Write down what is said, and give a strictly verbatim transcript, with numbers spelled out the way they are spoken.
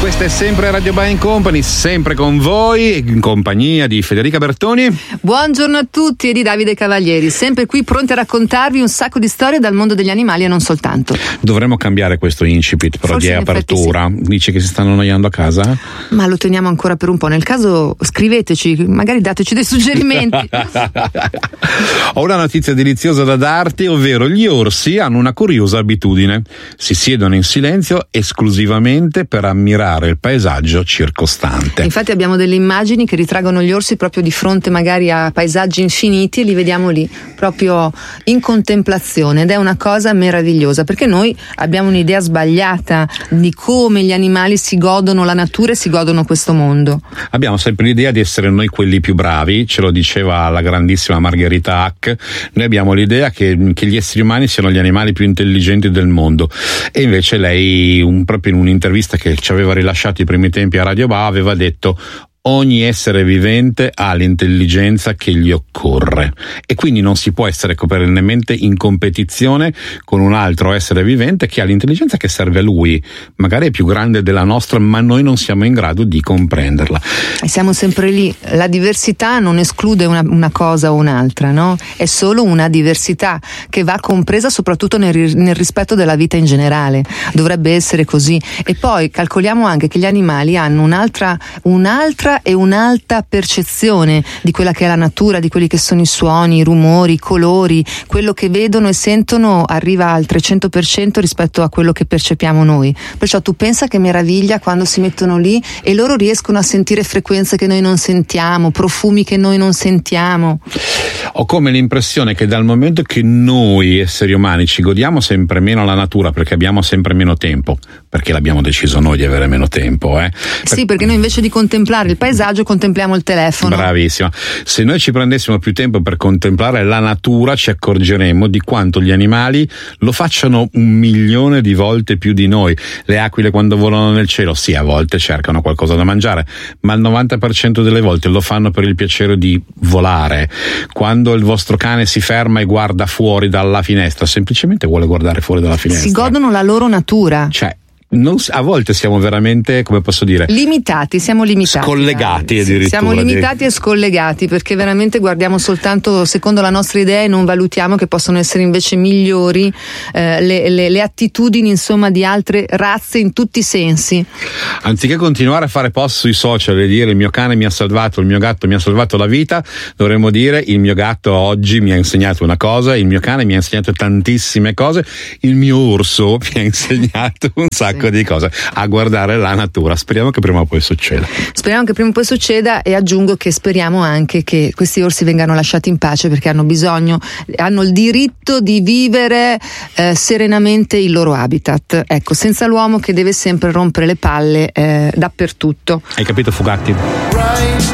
Questa è sempre Radio Buying Company, sempre con voi, in compagnia di Federica Bertoni. Buongiorno a tutti e di Davide Cavalieri, sempre qui pronti a raccontarvi un sacco di storie dal mondo degli animali e non soltanto. Dovremmo cambiare questo incipit però Forse di apertura. Sì. Dici che si stanno annoiando a casa? Ma lo teniamo ancora per un po', nel caso scriveteci, magari dateci dei suggerimenti. Ho una notizia deliziosa da darti, ovvero gli orsi hanno una curiosa abitudine. Si siedono in silenzio esclusivamente per ammirare il paesaggio circostante. Infatti abbiamo delle immagini che ritraggono gli orsi proprio di fronte magari a paesaggi infiniti e li vediamo lì proprio in contemplazione, ed è una cosa meravigliosa, perché noi abbiamo un'idea sbagliata di come gli animali si godono la natura e si godono questo mondo. Abbiamo sempre l'idea di essere noi quelli più bravi, ce lo diceva la grandissima Margherita Hack. Noi abbiamo l'idea che, che gli esseri umani siano gli animali più intelligenti del mondo, e invece lei un, proprio in un'intervista che ci aveva rilasciato i primi tempi a Radio Ba aveva detto: ogni essere vivente ha l'intelligenza che gli occorre, e quindi non si può essere perennemente in competizione con un altro essere vivente che ha l'intelligenza che serve a lui, magari è più grande della nostra, ma noi non siamo in grado di comprenderla. E siamo sempre lì, la diversità non esclude una, una cosa o un'altra, no? È solo una diversità che va compresa soprattutto nel, nel rispetto della vita in generale, dovrebbe essere così. E poi calcoliamo anche che gli animali hanno un'altra un'altra e un'alta percezione di quella che è la natura, di quelli che sono i suoni, i rumori, i colori, quello che vedono e sentono arriva al trecento per cento rispetto a quello che percepiamo noi. Perciò tu pensa che meraviglia quando si mettono lì e loro riescono a sentire frequenze che noi non sentiamo, profumi che noi non sentiamo. Ho come l'impressione che dal momento che noi esseri umani ci godiamo sempre meno la natura perché abbiamo sempre meno tempo, perché l'abbiamo deciso noi di avere meno tempo, eh? Sì, perché noi invece di contemplare il paesaggio contempliamo il telefono. Bravissima. Se noi ci prendessimo più tempo per contemplare la natura, ci accorgeremmo di quanto gli animali lo facciano un milione di volte più di noi. Le aquile quando volano nel cielo, sì, a volte cercano qualcosa da mangiare, ma il novanta per cento delle volte lo fanno per il piacere di volare. Quando il vostro cane si ferma e guarda fuori dalla finestra, semplicemente vuole guardare fuori dalla finestra. Si godono la loro natura. Cioè, Non, a volte siamo veramente, come posso dire, limitati, siamo limitati, scollegati addirittura. Siamo limitati e scollegati perché veramente guardiamo soltanto secondo la nostra idea e non valutiamo che possono essere invece migliori eh, le, le, le attitudini insomma di altre razze in tutti i sensi. Anziché continuare a fare post sui social e dire il mio cane mi ha salvato, il mio gatto mi ha salvato la vita, dovremmo dire il mio gatto oggi mi ha insegnato una cosa, il mio cane mi ha insegnato tantissime cose, il mio orso mi ha insegnato un sacco di cose, a guardare la natura. Speriamo che prima o poi succeda. Speriamo che prima o poi succeda, e aggiungo che speriamo anche che questi orsi vengano lasciati in pace, perché hanno bisogno, hanno il diritto di vivere eh, serenamente il loro habitat, ecco, senza l'uomo che deve sempre rompere le palle eh, dappertutto. Hai capito, Fugatti?